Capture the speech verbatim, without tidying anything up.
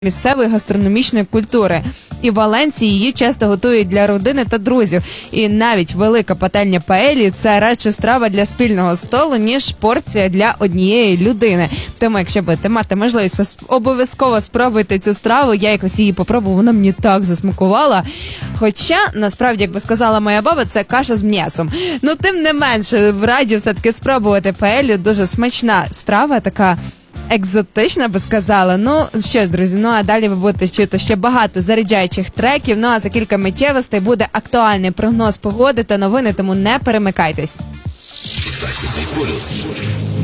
місцевої гастрономічної культури. І в Валенції її часто готують для родини та друзів. І навіть велика пательня паелі – це радше страва для спільного столу, ніж порція для однієї людини. Тому, якщо будете мати можливість, обов'язково спробуйте цю страву. Я якось її попробувала, вона мені так засмакувала. Хоча, насправді, як би сказала моя баба, це каша з м'ясом. Ну, тим не менше, раджу все-таки спробувати паелю. Дуже смачна страва, така екзотична, би сказала. Ну, що ж, друзі, ну а далі ви будете чути ще багато заряджаючих треків. Ну а за кілька миттєвостей буде актуальний прогноз погоди та новини, тому не перемикайтесь.